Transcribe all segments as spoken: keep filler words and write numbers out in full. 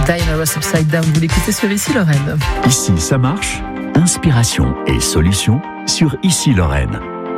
Diana Ross Upside Down, vous l'écoutez sur Ici Lorraine. Ici, ça marche. Inspiration et solutions sur Ici Lorraine.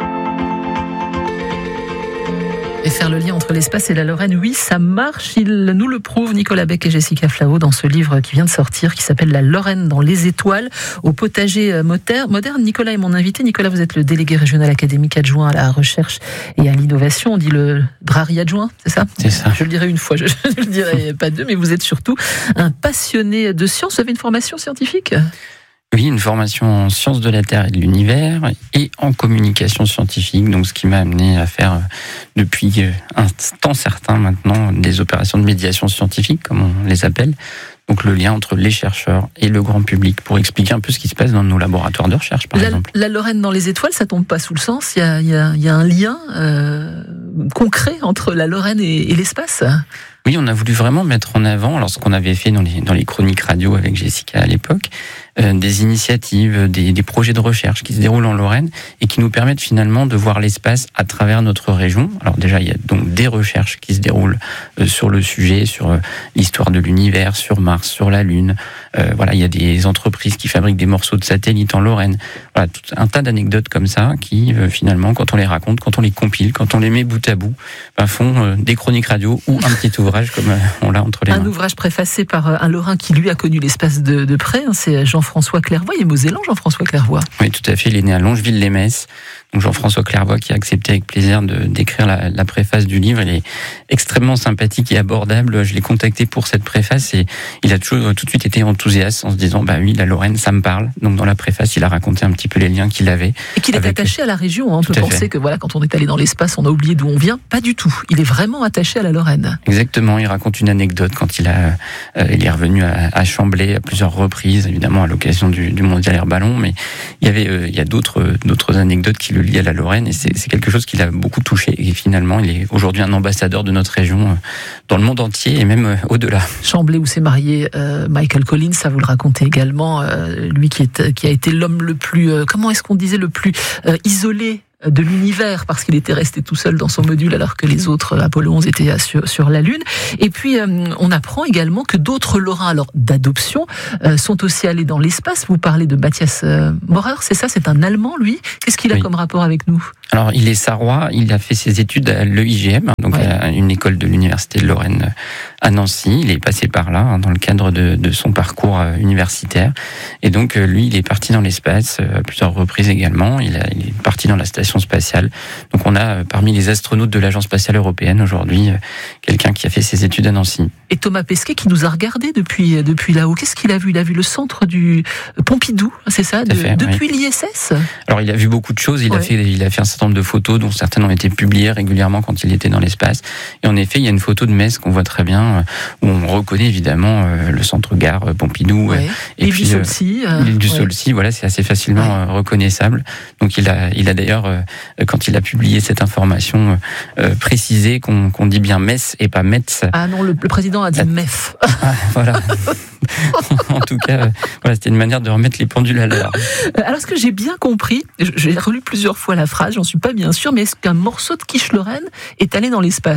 Et faire le lien entre l'espace et la Lorraine, oui, ça marche. Ils nous le prouvent, Nicolas Beck et Jessica Flao, dans ce livre qui vient de sortir, qui s'appelle La Lorraine dans les étoiles, au potager moderne. Nicolas est mon invité. Nicolas, vous êtes le délégué régional académique adjoint à la recherche et à l'innovation. On dit le Drari adjoint, c'est ça ? C'est ça. Je le dirai une fois, je ne le dirai pas deux, mais vous êtes surtout un passionné de sciences. Vous avez une formation scientifique ? Oui, une formation en sciences de la Terre et de l'univers et en communication scientifique, donc ce qui m'a amené à faire depuis un temps certain maintenant des opérations de médiation scientifique, comme on les appelle. Donc le lien entre les chercheurs et le grand public pour expliquer un peu ce qui se passe dans nos laboratoires de recherche, par la, exemple. La Lorraine dans les étoiles, ça tombe pas sous le sens. Il y a, il y a, il y a un lien euh, concret entre la Lorraine et, et l'espace. Oui, on a voulu vraiment mettre en avant, alors ce qu'on avait fait dans les, dans les chroniques radio avec Jessica à l'époque, euh, des initiatives, des, des projets de recherche qui se déroulent en Lorraine et qui nous permettent finalement de voir l'espace à travers notre région. Alors déjà, il y a donc des recherches qui se déroulent euh, sur le sujet, sur euh, l'histoire de l'univers, sur Mars, sur la Lune. Euh, voilà, il y a des entreprises qui fabriquent des morceaux de satellites en Lorraine. Voilà, tout un tas d'anecdotes comme ça qui, euh, finalement, quand on les raconte, quand on les compile, quand on les met bout à bout, ben, font euh, des chroniques radio ou un petit ouvrage comme on l'a entre les mains. Un ouvrage préfacé par un Lorrain qui, lui, a connu l'espace de, de près, hein, c'est Jean-François Clairvoy. Il est Mosellan, Jean-François Clairvoy. Oui, tout à fait. Il est né à Longeville-les-Metz. Donc Jean-François Clairvoy qui a accepté avec plaisir de d'écrire la, la préface du livre. Il est extrêmement sympathique et abordable. Je l'ai contacté pour cette préface et il a toujours, tout de suite été enthousiaste en se disant bah oui, la Lorraine, ça me parle. Donc dans la préface, il a raconté un petit peu les liens qu'il avait. Et qu'il est avec... attaché à la région. Hein. On peut penser fait. que voilà, quand on est allé dans l'espace, on a oublié d'où on vient. Pas du tout. Il est vraiment attaché à la Lorraine. Exactement. Il raconte une anecdote quand il a, euh, il est revenu à, à Chamblay à plusieurs reprises, évidemment à l'occasion du, du Mondial Air Ballon, mais il y avait, euh, il y a d'autres, d'autres anecdotes qui le lient à la Lorraine et c'est, c'est quelque chose qui l'a beaucoup touché. Et finalement, il est aujourd'hui un ambassadeur de notre région euh, dans le monde entier et même euh, au-delà. Chamblay où s'est marié euh, Michael Collins, ça vous le racontez également, euh, lui qui est, qui a été l'homme le plus, euh, comment est-ce qu'on disait, le plus euh, isolé de l'univers, parce qu'il était resté tout seul dans son module alors que les autres Apollo onze étaient sur, sur la Lune. Et puis euh, on apprend également que d'autres Lorrains, alors d'adoption, euh, sont aussi allés dans l'espace. Vous parlez de Matthias euh, Maurer, c'est ça, c'est un Allemand lui. Qu'est-ce qu'il a oui. comme rapport avec nous ? Alors il est sarrois, il a fait ses études à l'E I G M, donc ouais. à une école de l'université de Lorraine à Nancy. Il est passé par là hein, dans le cadre de, de son parcours euh, universitaire. Et donc euh, lui, il est parti dans l'espace euh, à plusieurs reprises également. Il, a, il est parti dans la station spatiale. Donc on a parmi les astronautes de l'Agence spatiale européenne aujourd'hui quelqu'un qui a fait ses études à Nancy. Et Thomas Pesquet qui nous a regardé depuis depuis là-haut. Qu'est-ce qu'il a vu ? Il a vu le centre du Pompidou, c'est ça, de, fait, depuis oui. l'I S S ? Alors il a vu beaucoup de choses. Il ouais. a fait il a fait un certain nombre de photos dont certaines ont été publiées régulièrement quand il était dans l'espace. Et en effet, il y a une photo de Metz qu'on voit très bien où on reconnaît évidemment le centre-gare Pompidou. Ouais. Et, et puis l'île du Saulcy. L'île du Saulcy, voilà, c'est assez facilement ouais. reconnaissable. Donc il a il a d'ailleurs quand il a publié cette information, euh, précisé qu'on, qu'on dit bien Metz et pas Metz. Ah non, le, le président a dit ah, Mef. Ah, voilà. En tout cas, euh, voilà, c'était une manière de remettre les pendules à l'heure. Alors, ce que j'ai bien compris, j'ai relu plusieurs fois la phrase, j'en suis pas bien sûr, mais est-ce qu'un morceau de quiche Lorraine est allé dans l'espace ?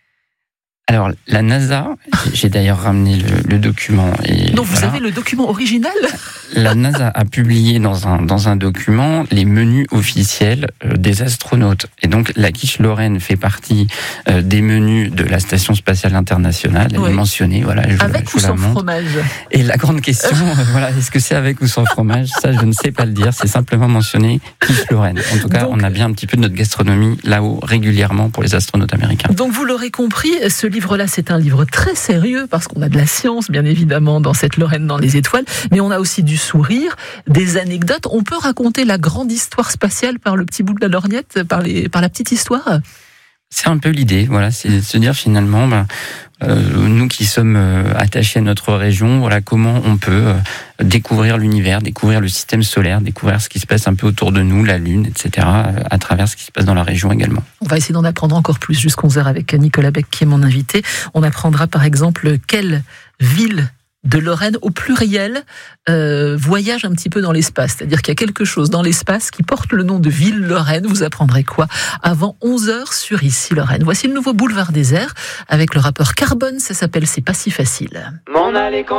Alors, la NASA, j'ai d'ailleurs ramené le, le document. Et Donc, vous voilà. avez le document original ? La NASA a publié dans un, dans un document les menus officiels euh, des astronautes. Et donc, la quiche Lorraine fait partie euh, des menus de la Station Spatiale Internationale. Elle oui. est mentionnée. Voilà, je, avec je ou sans montre. fromage ? Et la grande question, euh, voilà, est-ce que c'est avec ou sans fromage ? Ça, je ne sais pas le dire. C'est simplement mentionné quiche Lorraine. En tout cas, donc, on a bien un petit peu de notre gastronomie là-haut régulièrement pour les astronautes américains. Donc, vous l'aurez compris, ce livre-là, c'est un livre très sérieux parce qu'on a de la science, bien évidemment, dans cette Lorraine dans les étoiles, mais on a aussi du sourire, des anecdotes. On peut raconter la grande histoire spatiale par le petit bout de la lorgnette, par, les, par la petite histoire ? C'est un peu l'idée, voilà, c'est de se dire finalement, ben, euh, nous qui sommes euh, attachés à notre région, voilà, comment on peut euh, découvrir l'univers, découvrir le système solaire, découvrir ce qui se passe un peu autour de nous, la Lune, et cetera, euh, à travers ce qui se passe dans la région également. On va essayer d'en apprendre encore plus jusqu'à onze heures avec Nicolas Beck qui est mon invité. On apprendra par exemple quelle ville de Lorraine au pluriel euh, voyage un petit peu dans l'espace. C'est-à-dire qu'il y a quelque chose dans l'espace qui porte le nom de Ville Lorraine. Vous apprendrez quoi avant onze heures sur Ici Lorraine. Voici le nouveau Boulevard Désert avec le rappeur Carbone. Ça s'appelle C'est pas si facile. M'en aller quand